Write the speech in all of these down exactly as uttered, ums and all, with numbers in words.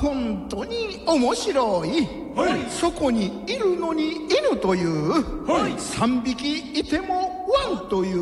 本当に面白い、はい、そこにいるのに犬という、はい、さんびきいてもワンという、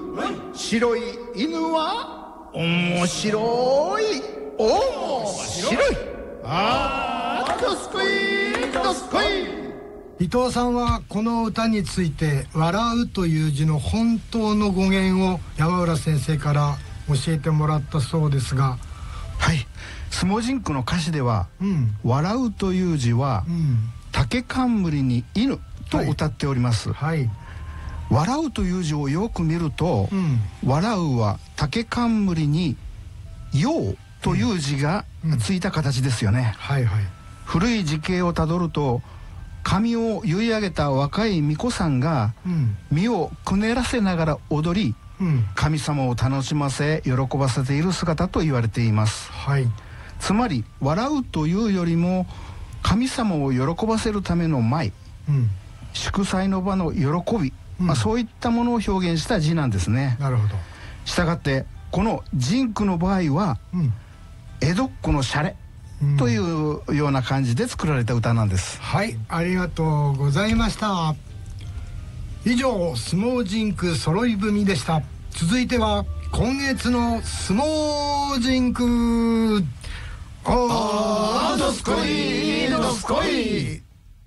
はい、白い犬は面白い面白い。あーどすこいどすこい。 伊藤さんはこの歌について笑うという字の本当の語源を山浦先生から教えてもらったそうですが。 はい、相撲甚句の歌詞では、うん、笑うという字は、うん、竹冠に犬と歌っております、はいはい、笑うという字をよく見ると、うん、笑うは竹冠に陽という字がついた形ですよね、うんうんはいはい、古い時系をたどると髪を結い上げた若い巫女さんが、うん、身をくねらせながら踊り、うん、神様を楽しませ喜ばせている姿と言われています、はい、つまり笑うというよりも神様を喜ばせるための舞、うん、祝祭の場の喜び、うん、まあ、そういったものを表現した字なんですね。なるほど。したがってこの甚句の場合は、うん、江戸っ子のシャレというような感じで作られた歌なんです。 はい、ありがとうございました。以上、相撲甚句揃い踏みでした。続いては今月の相撲甚句。あーどすこいどすこい。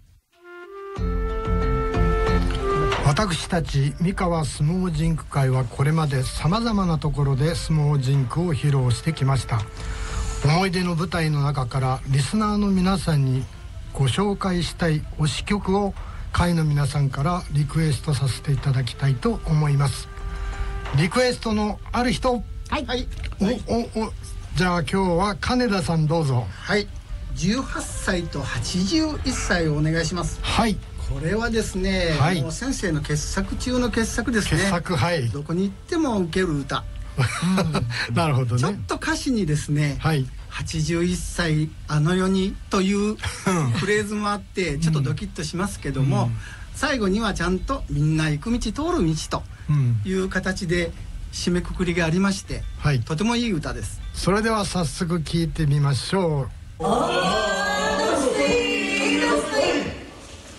私たち三河相撲甚句会はこれまでさまざまなところで相撲甚句を披露してきました。思い出の舞台の中からリスナーの皆さんにご紹介したい推し曲を会の皆さんからリクエストさせていただきたいと思います。リクエストのある人。はい、はい、おおおじゃあ今日は金田さんどうぞ。 はい、じゅうはっさいとはちじゅういっさいをお願いします。はい、これはですね、はい、もう先生の傑作中の傑作ですね。傑作、はい、どこに行っても受ける歌うん、なるほどね。ちょっと歌詞にですね、はい、はちじゅういっさいあの世にというフレーズもあってちょっとドキッとしますけども、うん、最後にはちゃんとみんな行く道通る道という形で締めくくりがありまして、はい、とてもいい歌です。 それでは早速聴いてみましょう。